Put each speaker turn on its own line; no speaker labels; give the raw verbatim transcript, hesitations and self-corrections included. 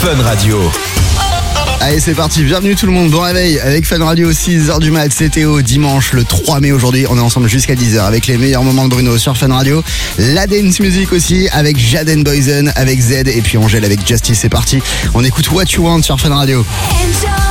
Fun Radio.
Allez, c'est parti, bienvenue tout le monde, bon réveil avec Fun Radio, six heures du mat, c'est Théo, dimanche le trois mai aujourd'hui, on est ensemble jusqu'à dix heures avec les meilleurs moments de Bruno sur Fun Radio, la dance music aussi avec Jaden Boysen, avec Z et puis Angèle avec Justice, c'est parti, on écoute What You Want sur Fun Radio.